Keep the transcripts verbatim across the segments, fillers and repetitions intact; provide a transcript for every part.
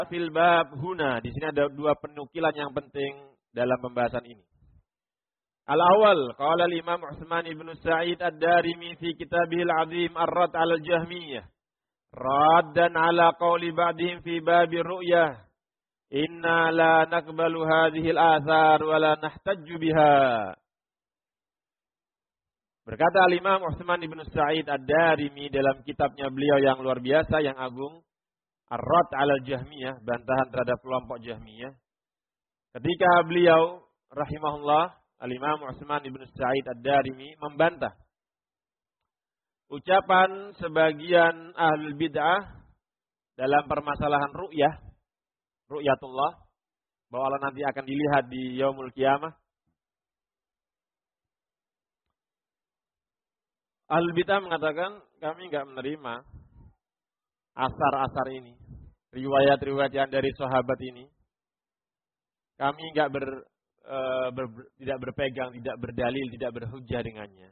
fil bab huna. Di sini ada dua penukilan yang penting dalam pembahasan ini. Al-awwal, qala al-Imam Utsman ibn Sa'id Ad-Darimi fi kitabihil 'azim Ar-Radd 'ala al-Jahmiyah. Raddan 'ala qawli ba'dihim fi babir ru'yah. Inna la naqbalu hadhihi al-athar wa la nahtajju biha. Berkata al-Imam Utsman ibn Sa'id Ad-Darimi dalam kitabnya beliau yang luar biasa, yang agung, Ar-Radd 'ala al-Jahmiyah, bantahan terhadap kelompok Jahmiyah. Ketika beliau rahimahullah, al-Imam Utsman ibn Sa'id Ad-Darimi membantah ucapan sebagian ahlul bid'ah dalam permasalahan ru'yah, ru'yatullah, bahwa Allah nanti akan dilihat di yaumul qiyamah. Ahlul bid'ah mengatakan kami enggak menerima asar-asar ini, riwayat-riwayat yang dari sahabat ini. Kami enggak ber, e, ber, tidak berpegang, tidak berdalil, tidak berhujjah dengannya.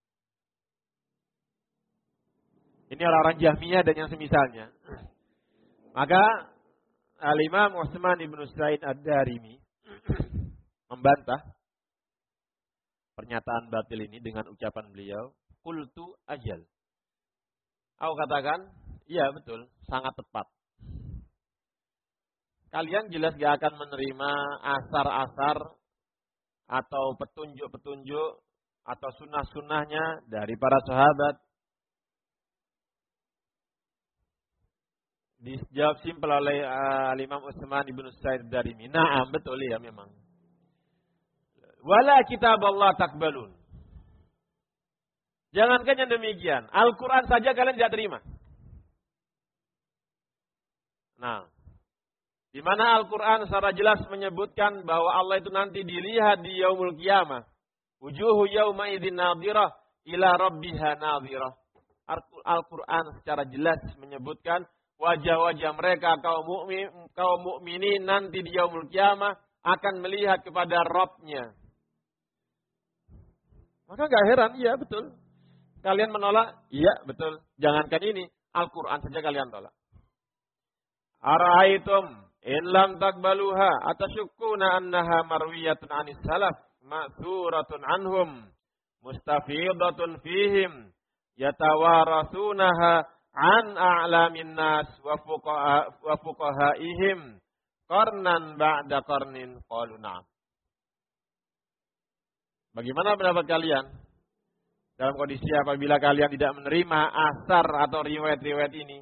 Ini orang-orang Jahmiyah dan yang semisalnya. Maka Al-Imam Utsman ibn Sa'id Ad-Darimi membantah pernyataan batil ini dengan ucapan beliau, qultu ajal. Aku katakan, iya betul, sangat tepat. Kalian jelas gak akan menerima asar-asar atau petunjuk-petunjuk atau sunnah-sunnahnya dari para sahabat. Dijawab simpel oleh uh, Imam Utsman ibn Sa'id Ad-Darimi. Naam, betul ya memang. Wala kitab Allah takbalun. Jangankan yang demikian, Al-Quran saja kalian tidak terima. Nah, di mana Al-Quran secara jelas menyebutkan bahwa Allah itu nanti dilihat di yaumul qiyamah. Wujuhu yauma idzin nadhirah ila rabbiha nadhirah. Al-Quran secara jelas menyebutkan wajah-wajah mereka kaum mukmin, kaum mukminin nanti di yaumul qiyamah akan melihat kepada Rabb-nya. Maka gak heran, iya betul. Kalian menolak? Iya, betul. Jangankan ini, Al-Quran saja kalian tolak. Ara'aitum in lam takbaluha atasyukkuna annaha marwiyatun anis salaf ma'thuratun anhum mustafidatun fihim yatawarasunaha an a'lamin nas wa fuqaha wa fuqahaihim qarnan ba'da qarnin qalu na'am. Bagaimana pendapat kalian? Dalam kondisi apabila kalian tidak menerima asar atau riwayat-riwayat ini.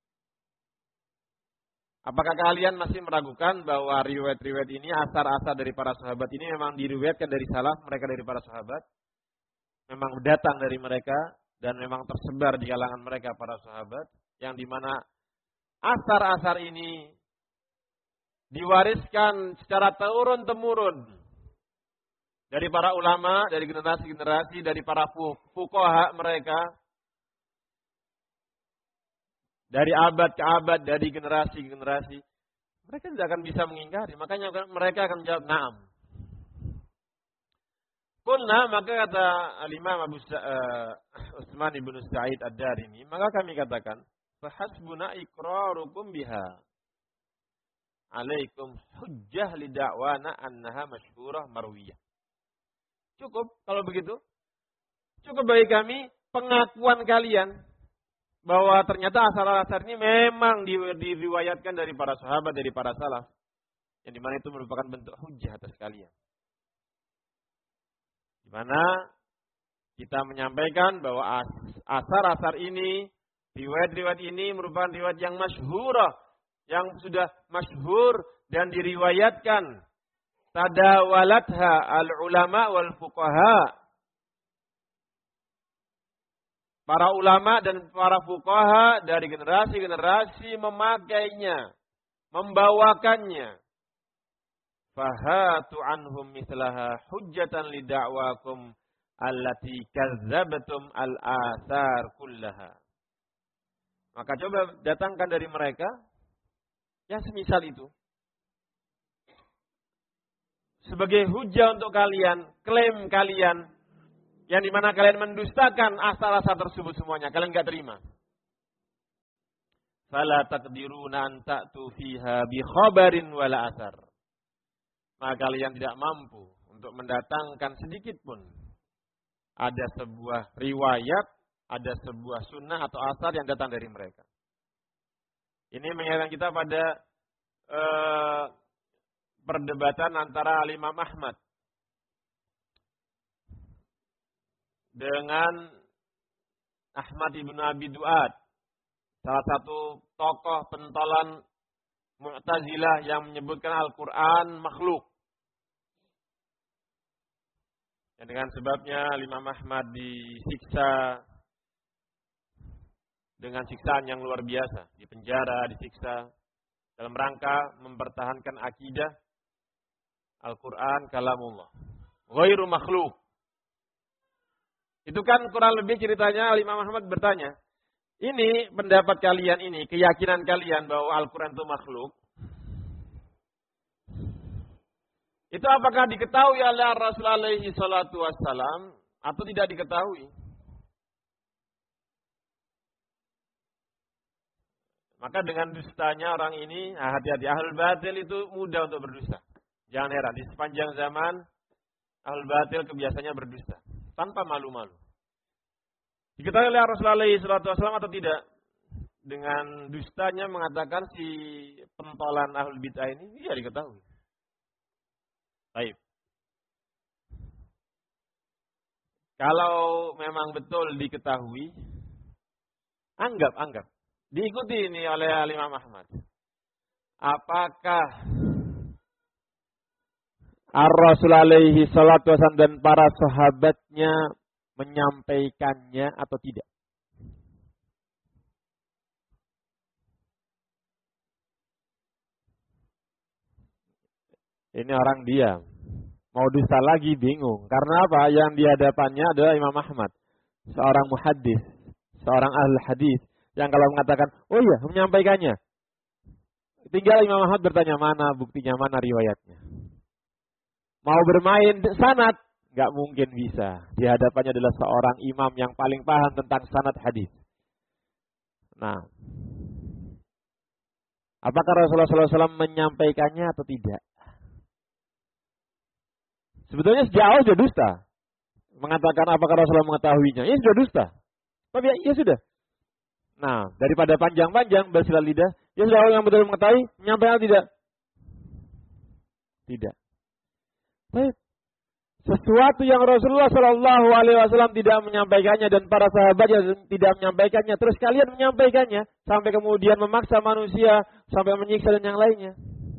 Apakah kalian masih meragukan bahwa riwayat-riwayat ini, asar-asar dari para sahabat ini memang diriwayatkan dari salaf, mereka dari para sahabat? Memang datang dari mereka dan memang tersebar di kalangan mereka para sahabat. Yang dimana asar-asar ini diwariskan secara turun-temurun. Dari para ulama, dari generasi-generasi, dari para fuqaha mereka. Dari abad ke abad, dari generasi ke generasi. Mereka tidak akan bisa mengingkari. Makanya mereka akan menjawab, na'am. Qulna, maka kata Al-Imam Abu uh, Utsman ibn Sa'id Ad-Darimi, maka kami katakan, fahasbuna iqrarukum biha. Alaikum hujjah li da'wana annaha masyhurah marwiyah. Cukup kalau begitu. Cukup bagi kami pengakuan kalian bahwa ternyata asar-asar ini memang diriwayatkan dari para sahabat, dari para salaf. Yang dimana itu merupakan bentuk hujjah atas kalian. Dimana kita menyampaikan bahwa asar-asar ini, riwayat-riwayat ini merupakan riwayat yang masyhurah, yang sudah masyhur dan diriwayatkan. Tadawalatha al-ulama wal fuqaha. Para ulama dan para fuqaha dari generasi-generasi memakainya, membawakannya. Fahatu anhum mislaha hujjatan li da'wakum allati kazzabatum al-athar kullaha. Maka coba datangkan dari mereka yang semisal itu. Sebagai hujah untuk kalian, klaim kalian, yang dimana kalian mendustakan asal-asal tersebut semuanya, kalian gak terima. fala taqdiruna an ta'tu fiha bi khabarin wala athar. Maka kalian tidak mampu untuk mendatangkan sedikit pun ada sebuah riwayat, ada sebuah sunnah atau asar yang datang dari mereka. Ini mengingatkan kita pada eh, perdebatan antara Imam Ahmad dengan Ahmad ibn Abi Du'ad, salah satu tokoh pentolan Mu'tazilah yang menyebutkan Al-Quran makhluk. Dan dengan sebabnya Imam Ahmad disiksa dengan siksaan yang luar biasa, dipenjara, disiksa dalam rangka mempertahankan akidah Al-Quran kalamullah, ghairu makhluk. Itu kan kurang lebih ceritanya Imam Ahmad bertanya, ini pendapat kalian ini, keyakinan kalian bahwa Al-Quran itu makhluk, itu apakah diketahui oleh Rasulullah alaihi salatu wassalam atau tidak diketahui? Maka dengan dustanya orang ini, nah hati-hati, ahlul batil itu mudah untuk berdusta. Jangan heran, di sepanjang zaman ahlul batil kebiasaannya berdusta tanpa malu-malu. Diketahui oleh Rasulullah alaihi salatu wassalam atau tidak? Dengan dustanya mengatakan si pentolan ahlul bid'ah ini, iya diketahui. Baik. Kalau memang betul diketahui, anggap, anggap. Diikuti ini oleh Imam Ahmad. Apakah Ar-Rasul alaihi salatu wasallam dan para sahabatnya menyampaikannya atau tidak? Ini orang diam. Mau dusta lagi bingung. Karena apa? Yang di hadapannya adalah Imam Ahmad. Seorang muhaddis. Seorang ahli hadis. Yang kalau mengatakan, oh iya menyampaikannya. Tinggal Imam Ahmad bertanya, mana buktinya, mana riwayatnya. Mau bermain sanad, nggak mungkin bisa. Di hadapannya adalah seorang imam yang paling paham tentang sanad hadis. Nah, apakah Rasulullah shallallahu alaihi wasallam menyampaikannya atau tidak? Sebetulnya sejak awal sudah dusta. Mengatakan apakah Rasulullah mengetahuinya. Ya sudah dusta. Tapi ya, ya sudah. Nah, daripada panjang-panjang bersilat lidah, ya sudah orang yang betul mengetahui, menyampaikan atau tidak? Tidak. Baik. Sesuatu yang Rasulullah shallallahu alaihi wasallam tidak menyampaikannya dan para sahabatnya tidak menyampaikannya, terus kalian menyampaikannya sampai kemudian memaksa manusia sampai menyiksa dan yang lainnya.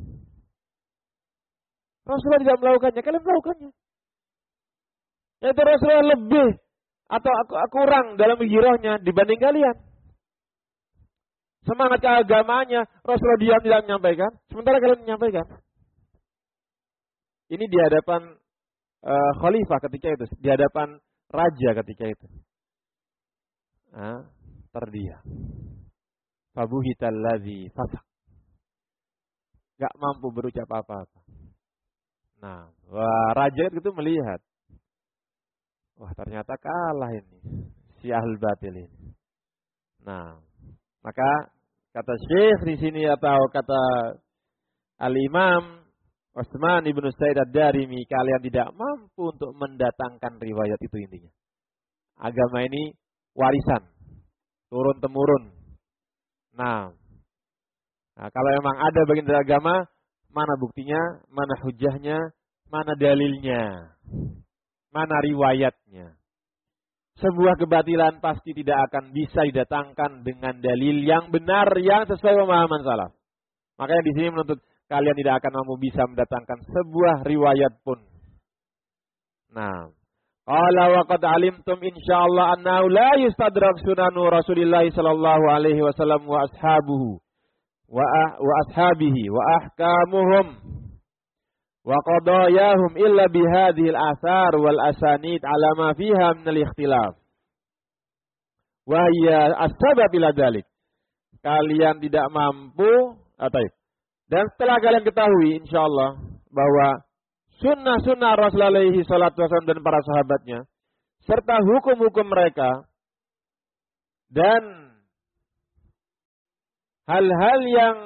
Rasulullah tidak melakukannya, kalian melakukannya. Yaitu Rasulullah lebih atau kurang dalam hijrahnya dibanding kalian. Semangat keagamaannya Rasulullah diam tidak menyampaikan, sementara kalian menyampaikan. Ini di hadapan uh, khalifah ketika itu, di hadapan raja ketika itu. Nah, terdiam. Fabuhital ladzi fasak. Gak mampu berucap apa-apa. Nah, wah, raja itu melihat. Wah, ternyata kalah ini si ahlul batil ini. Nah, maka kata Syekh di sini atau kata Al-Imam Utsman ibnu Sa'id ad-Darimi, kalian tidak mampu untuk mendatangkan riwayat itu intinya. Agama ini warisan, turun temurun. Nah, nah kalau memang ada bagian dari agama, mana buktinya, mana hujahnya, mana dalilnya, mana riwayatnya. Sebuah kebatilan pasti tidak akan bisa didatangkan dengan dalil yang benar, yang sesuai pemahaman salaf. Makanya di sini menuntut kalian tidak akan mampu bisa mendatangkan sebuah riwayat pun. Nah, qala wa qad alimtum insyaallah annahu la yustadrak sunanu Rasulillah sallallahu alaihi wasallam wa ashabuhu wa wa ashabihi wa ahkamuhum wa qadayahum illa bihadhil athar wal asanid ala ma fiha min al-ikhtilaf. Wa hiya as-sabab ila dzalik. Kalian tidak mampu atau dan setelah kalian ketahui insyaallah bahwa sunnah-sunnah Rasulullah alaihi salatu wasallam dan para sahabatnya serta hukum-hukum mereka dan hal-hal yang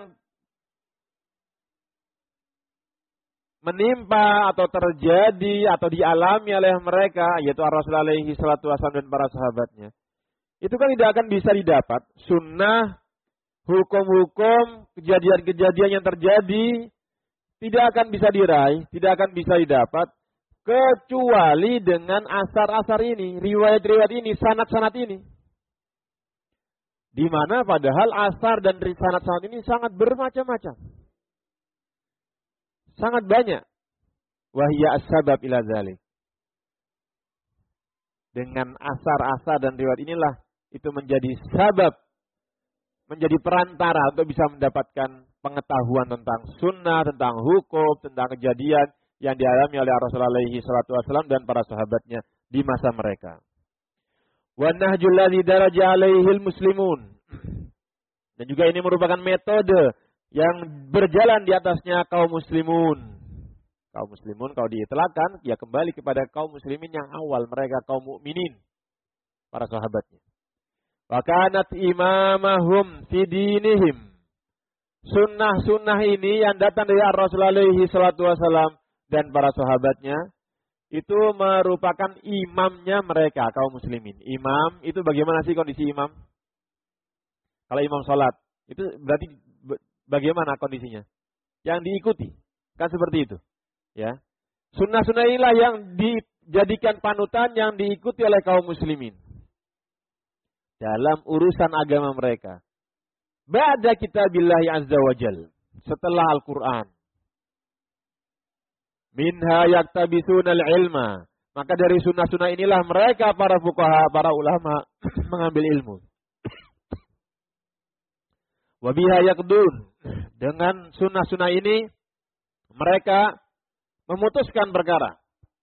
menimpa atau terjadi atau dialami oleh mereka, yaitu Rasulullah alaihi salatu wasallam dan para sahabatnya, itu kan tidak akan bisa didapat. Sunnah, hukum-hukum, kejadian-kejadian yang terjadi tidak akan bisa diraih, tidak akan bisa didapat kecuali dengan asar-asar ini, riwayat-riwayat ini, sanad-sanad ini. Di mana padahal asar dan sanad-sanad ini sangat bermacam-macam. Sangat banyak. Wahya as-sabab ila dzalik. Dengan asar-asar dan riwayat inilah itu menjadi sabab, menjadi perantara untuk bisa mendapatkan pengetahuan tentang sunnah, tentang hukum, tentang kejadian yang dialami oleh Rasulullah alaihi salatu wasallam dan para sahabatnya di masa mereka. Wa nahjul ladzi daraja alaihil muslimun. Dan juga ini merupakan metode yang berjalan di atasnya kaum muslimun. Kaum muslimun kalau diitlaqkan ya kembali kepada kaum muslimin yang awal, mereka kaum mukminin, para sahabatnya. Wa kanat imamahum fi dinihim. Sunnah-sunnah ini yang datang dari Rasulullah alaihi salatu wasallam dan para sahabatnya itu merupakan imamnya mereka, kaum muslimin. Imam itu bagaimana sih kondisi imam? Kalau imam sholat, itu berarti bagaimana kondisinya? Yang diikuti. Kan seperti itu. Ya. Sunnah-sunnah inilah yang dijadikan panutan, yang diikuti oleh kaum muslimin dalam urusan agama mereka. Ba'da kitabillahi azza wa jal. Setelah Al-Quran. Minha yaktabisunal ilma. Maka dari sunnah-sunnah inilah mereka para fuqaha, para ulama mengambil ilmu. Wabiha yakdun. Dengan sunnah-sunnah ini mereka memutuskan perkara.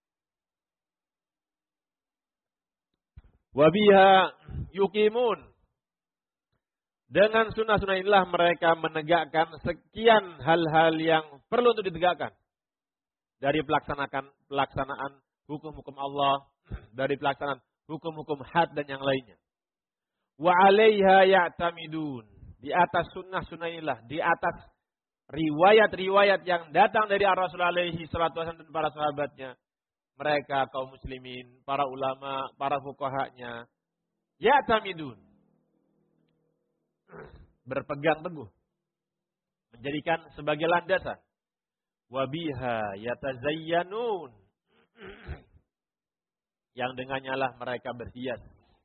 Wabiha yukimun. Dengan sunnah-sunnah inilah mereka menegakkan sekian hal-hal yang perlu untuk ditegakkan. Dari pelaksanaan pelaksanaan hukum-hukum Allah, dari pelaksanaan hukum-hukum had dan yang lainnya. Wa 'alaiha ya'tamidun. Di atas sunnah-sunnah inilah, di atas riwayat-riwayat yang datang dari Rasulullah alaihi salatu wasallam dan para sahabatnya, mereka kaum muslimin, para ulama, para fuqahanya, ya'tamidun. Berpegang teguh. Menjadikan sebagai landasan. Wabiha yatazayyanun. Yang dengannya lah mereka berhias.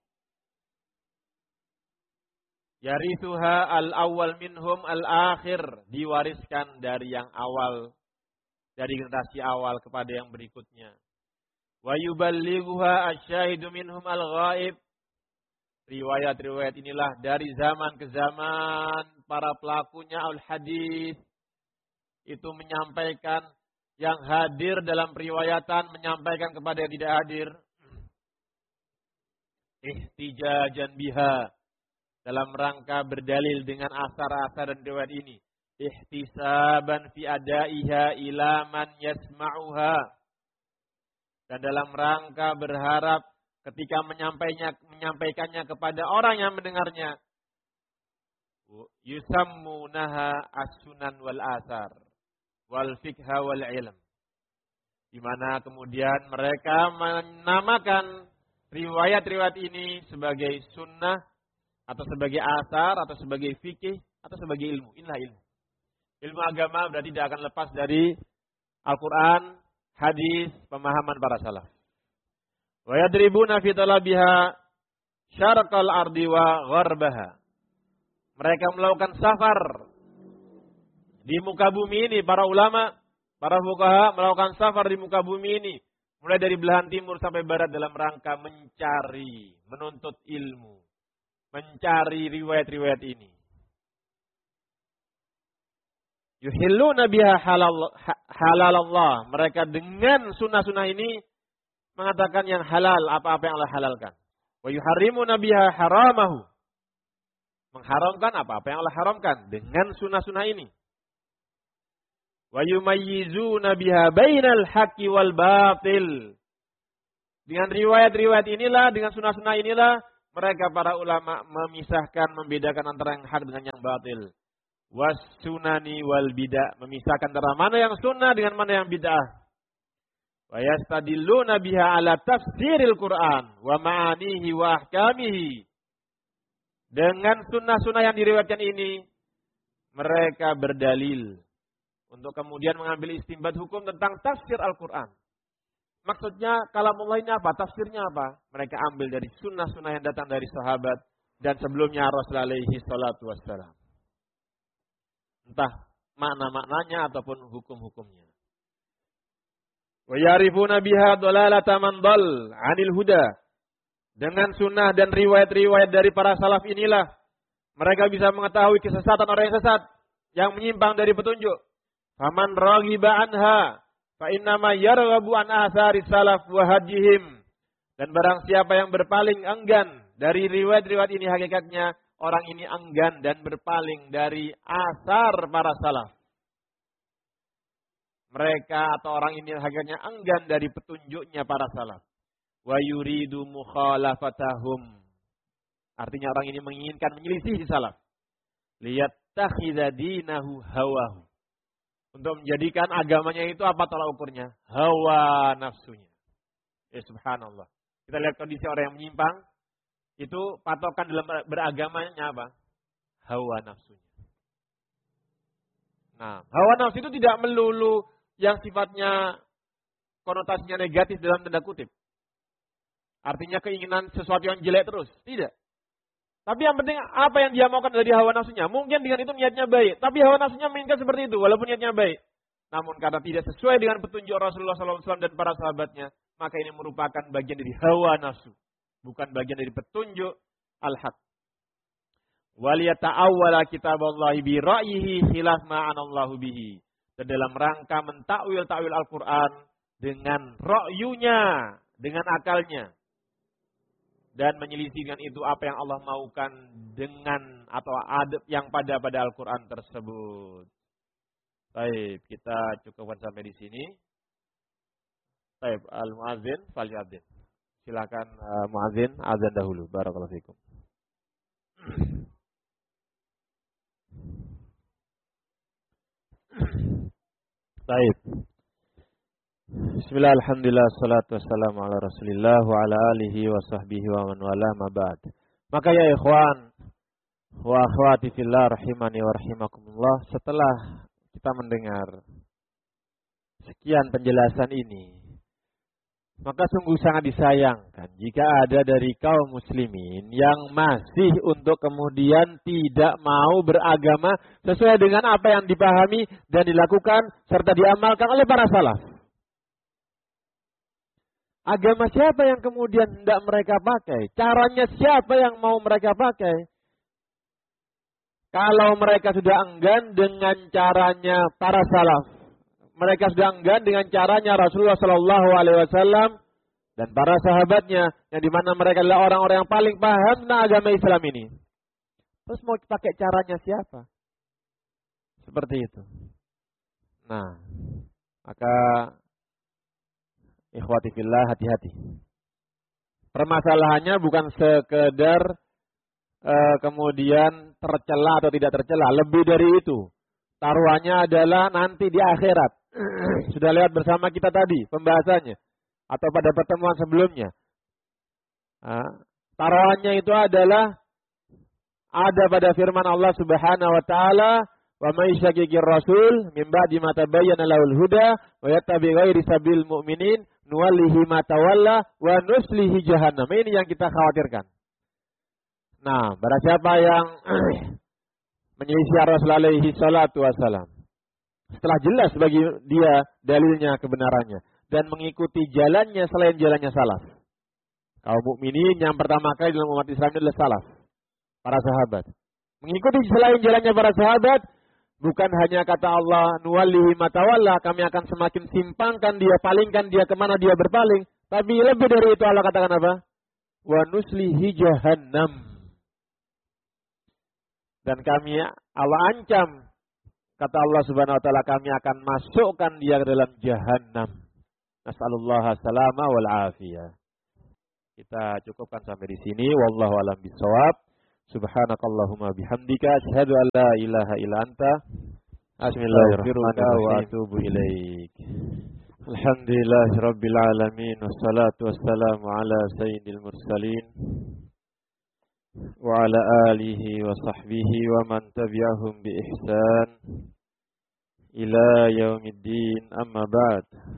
Yarithuha al-awwal minhum al-akhir. Diwariskan dari yang awal, dari generasi awal kepada yang berikutnya. Wa yuballighuha asy-syahidu minhum al-ghaib. Riwayat-riwayat inilah dari zaman ke zaman para pelakunya al-hadis itu menyampaikan, yang hadir dalam periwayatan menyampaikan kepada yang tidak hadir. Ihtijajan biha, dalam rangka berdalil dengan asar-asar dan riwayat ini. Ihtisaban fi adaiha ila man yasma'uha, dan dalam rangka berharap ketika menyampaikannya, menyampaikannya kepada orang yang mendengarnya. Yusammunaha as-sunan wal asar wal fikha wal ilm. Di mana kemudian mereka menamakan riwayat-riwayat ini sebagai sunnah, atau sebagai asar, atau sebagai fikih, atau sebagai ilmu. Inilah ilmu. Ilmu agama berarti tidak akan lepas dari Al-Quran, hadis, pemahaman para salaf. Wa yadribuna fi talabiha syarqal ardi wa gharbaha. Mereka melakukan safar di muka bumi ini, para ulama, para fuqaha melakukan safar di muka bumi ini, mulai dari belahan timur sampai barat dalam rangka mencari, menuntut ilmu, mencari riwayat-riwayat ini. Yuhilluna biha halal, halal Allah. Mereka dengan sunnah-sunnah ini mengatakan yang halal, apa-apa yang Allah halalkan. Wa yuharrimuna biha haramahu. Mengharamkan apa-apa yang Allah haramkan dengan sunnah-sunnah ini. Wa yumayyizuna biha bainal haqqi wal batil. Dengan riwayat-riwayat inilah, dengan sunnah-sunnah inilah, mereka para ulama memisahkan, membedakan antara yang hak dengan yang batil. was-sunani wal bid'ah, memisahkan antara mana yang sunnah dengan mana yang bid'ah. Wa yastadilluna biha ala tafsiril Qur'an wa ma'anihi wa ahkamihi. Dengan sunnah-sunnah yang diriwayatkan ini, mereka berdalil untuk kemudian mengambil istinbat hukum tentang tafsir Al-Quran. Maksudnya kalamullah ini apa? Tafsirnya apa? Mereka ambil dari sunnah-sunnah yang datang dari sahabat dan sebelumnya Rasul alaihi salatu wassalam. Entah makna-maknanya ataupun hukum-hukumnya. Wa yarifuna biha dhalalata man dhal 'anil huda. Dengan sunnah dan riwayat-riwayat dari para salaf inilah mereka bisa mengetahui kesesatan orang yang sesat, yang menyimpang dari petunjuk. Faman raghiba anha fa innama yarghabu an athari salaf wa hadihim. Dan barang siapa yang berpaling enggan dari riwayat-riwayat ini, hakikatnya orang ini enggan dan berpaling dari asar para salaf. Mereka atau orang ini hakikatnya enggan dari petunjuknya para salaf. Wa yuridu mukhalafatahum. Artinya orang ini menginginkan menyelisihi salaf. Liyattakhidha dinahu hawahu. Untuk menjadikan agamanya itu apa tolak ukurnya? Hawa nafsunya. Ya subhanallah. Kita lihat kondisi orang yang menyimpang. Itu patokan dalam beragamanya apa? Hawa nafsunya. Nah, hawa nafsu itu tidak melulu yang sifatnya konotasinya negatif dalam tanda kutip. Artinya keinginan sesuatu yang jelek terus. Tidak. Tapi yang penting apa yang dia maukan dari hawa nafsunya. Mungkin dengan itu niatnya baik. Tapi hawa nafsunya menginginkan seperti itu. Walaupun niatnya baik. Namun karena tidak sesuai dengan petunjuk Rasulullah shallallahu alaihi wasallam dan para sahabatnya. Maka ini merupakan bagian dari hawa nafsu. Bukan bagian dari petunjuk al-haq. Waliyata'awwala kitaballahi bi ra'yihi khilaf ma'anallahu bihi. Dan dalam rangka mentakwil-takwil Al-Quran dengan ra'yunya. Dengan akalnya. Dan menyelisihkan itu apa yang Allah maukan dengan atau adab yang pada pada Al-Quran tersebut. Baik, kita cukupkan sampai di sini. Baik, al-muadzin falyadzin. Silakan uh, muadzin azan dahulu. Barakallahu fikum. Baik. Bismillah, alhamdulillah, salatu wassalamu ala rasulillah wa ala alihi wa sahbihi wa man wala ma ba'd. Maka ya ikhwan wa akhwati fillah rahimani wa rahimakumullah, setelah kita mendengar sekian penjelasan ini, maka sungguh sangat disayangkan jika ada dari kaum muslimin yang masih untuk kemudian tidak mau beragama sesuai dengan apa yang dipahami dan dilakukan serta diamalkan oleh para salaf. Agama siapa yang kemudian hendak mereka pakai? Caranya siapa yang mau mereka pakai? Kalau mereka sudah enggan dengan caranya para salaf, mereka sudah enggan dengan caranya Rasulullah Shallallahu Alaihi Wasallam dan para sahabatnya, yang dimana mereka adalah orang-orang yang paling paham tentang agama Islam ini. Terus mau pakai caranya siapa? Seperti itu. Nah, maka ikhwati fillah, hati-hati. Permasalahannya bukan sekedar uh, kemudian tercela atau tidak tercela. Lebih dari itu. Taruhannya adalah nanti di akhirat. Sudah lewat bersama kita tadi pembahasannya. Atau pada pertemuan sebelumnya. Uh, taruhannya itu adalah ada pada firman Allah Subhanahu wa taala, wa may syaqiqir rasul min ba'di ma tabayyana lahul huda wa yattabi' ghairi sabil mu'minin nuwallihi ma tawalla wa nuslihi jahannam. Ini yang kita khawatirkan. Nah, barang siapa yang menyelisih Rasul alaihi salatu wasalam, setelah jelas bagi dia dalilnya kebenarannya dan mengikuti jalannya selain jalannya salaf. Kaum mukminin yang pertama kali dalam umat Islam adalah salaf, para sahabat. Mengikuti selain jalannya para sahabat, bukan hanya kata Allah, nuwallihi matawalla, kami akan semakin simpangkan dia, palingkan dia kemana dia berpaling. Tapi lebih dari itu Allah katakan apa? Wa nuslihi jahannam. Dan kami, Allah ancam, kata Allah Subhanahu wa taala, kami akan masukkan dia ke dalam jahannam. Nas'alullah salama wal afiyah. Kita cukupkan sampai di sini. Wallahu a'lam bishawab. Subhanakallahumma bihamdika asyhadu an la ilaha illa anta astaghfiruka wa atubu ilaik. Alhamdulillahirabbil alamin wassalatu wassalamu ala sayyidil mursalin wa ala alihi wa sahbihi wa man tabi'ahum bi ihsan ila yaumiddin, amma ba'd.